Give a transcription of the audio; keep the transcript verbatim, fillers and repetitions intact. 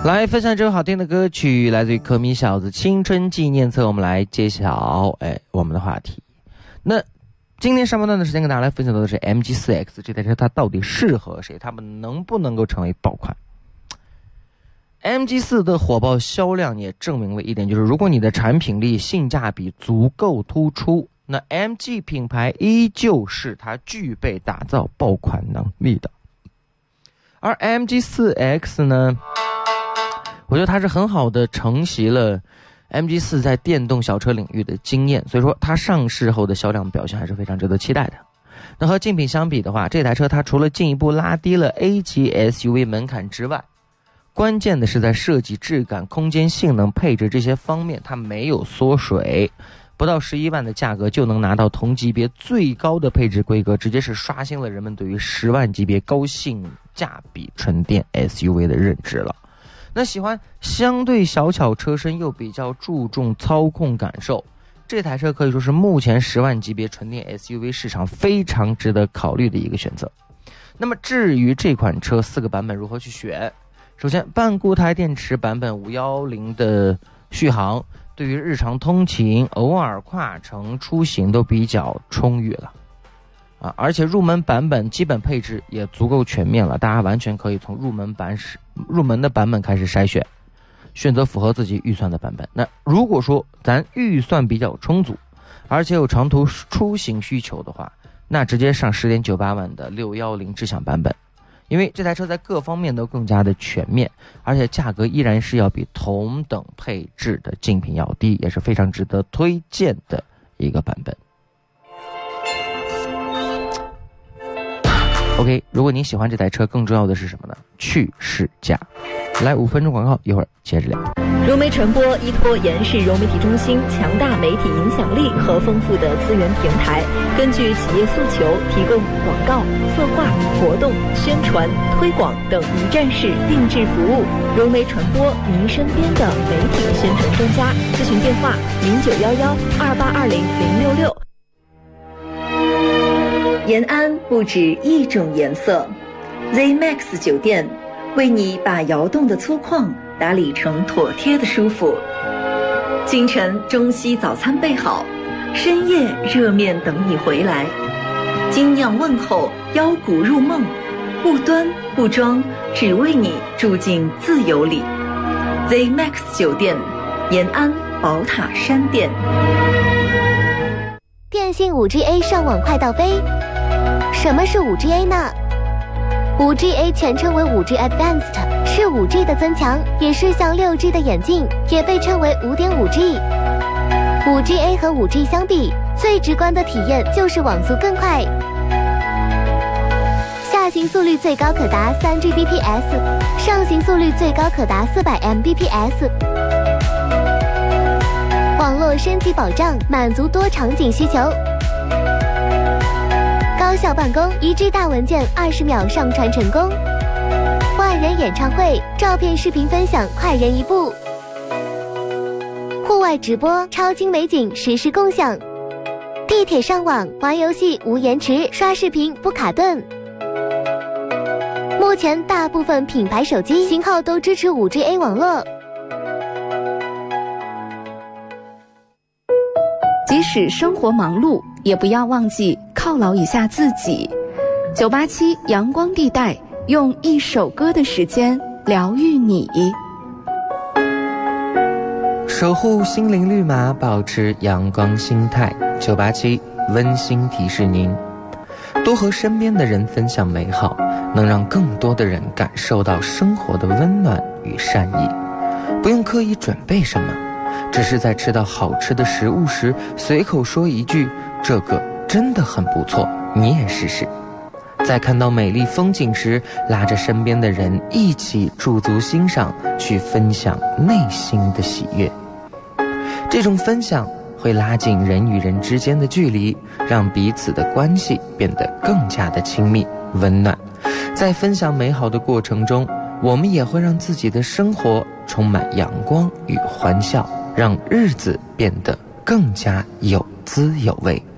来分享这首好听的歌曲，来自于可米小子青春纪念册。我们来揭晓哎我们的话题。那今天上半段的时间跟大家来分享到的是 M G 四 X 这台车，它到底适合谁？它们能不能够成为爆款？ M G 四 的火爆销量也证明了一点，就是如果你的产品力性价比足够突出，那 M G 品牌依旧是它具备打造爆款能力的。而 M G 四 X 呢，我觉得它是很好的承袭了 M G 四 在电动小车领域的经验，所以说它上市后的销量表现还是非常值得期待的。那和竞品相比的话，这台车它除了进一步拉低了 A 级 S U V 门槛之外，关键的是在设计、质感、空间、性能、配置这些方面它没有缩水，不到十一万的价格就能拿到同级别最高的配置规格，直接是刷新了人们对于十万级别高性价比纯电 S U V 的认知了。那喜欢相对小巧车身又比较注重操控感受，这台车可以说是目前十万级别纯电 S U V 市场非常值得考虑的一个选择。那么至于这款车四个版本如何去选，首先半固态电池版本五一零的续航对于日常通勤、偶尔跨城出行都比较充裕了啊，而且入门版本基本配置也足够全面了，大家完全可以从入门版入门的版本开始筛选，选择符合自己预算的版本。那如果说咱预算比较充足，而且有长途出行需求的话，那直接上 十点九八万的六一零智享版本，因为这台车在各方面都更加的全面，而且价格依然是要比同等配置的竞品要低，也是非常值得推荐的一个版本。OK， 如果您喜欢这台车，更重要的是什么呢？去试驾。来五分钟广告，一会儿接着聊。 融媒传播依托延世融媒体中心强大媒体影响力和丰富的资源平台，根据企业诉求提供广告、策划、活动、宣传、推广等一站式定制服务。融媒传播，您身边的媒体宣传专家。咨询电话：零九幺幺二八二零零六六。延安不止一种颜色 ，Z Max 酒店为你把窑洞的粗犷打理成妥帖的舒服。清晨中西早餐备好，深夜热面等你回来。精酿问候，腰鼓入梦，不端不装，只为你住进自由里。Z Max 酒店，延安宝塔山店。 电信 五 G A 上网快到飞。什么是 五 G A 呢？ 五 G A 全称为 五 G Advanced， 是 五 G 的增强，也是向 六 G 的演进，也被称为 五点五 G。 五 G A 和 五 G 相比，最直观的体验就是网速更快，下行速率最高可达 三 G B P S， 上行速率最高可达 四百 M B P S。 网络升级保障，满足多场景需求，高效办公，一 G 大文件二十秒上传成功，万人演唱会，照片视频分享快人一步，户外直播，超精美景实时共享，地铁上网玩游戏无延迟，刷视频不卡顿。目前大部分品牌手机型号都支持 五 G A 网络。 即使生活忙碌，也不要忘记犒劳一下自己。九八七阳光地带，用一首歌的时间疗愈你。 守护心灵绿码，保持阳光心态。九八七温馨提示您，多和身边的人分享美好，能让更多的人感受到生活的温暖与善意。不用刻意准备什么，只是在吃到好吃的食物时，随口说一句这个真的很不错，你也试试。在看到美丽风景时，拉着身边的人一起驻足欣赏，去分享内心的喜悦。这种分享会拉近人与人之间的距离，让彼此的关系变得更加的亲密温暖。在分享美好的过程中，我们也会让自己的生活充满阳光与欢笑，让日子变得更加有滋有味。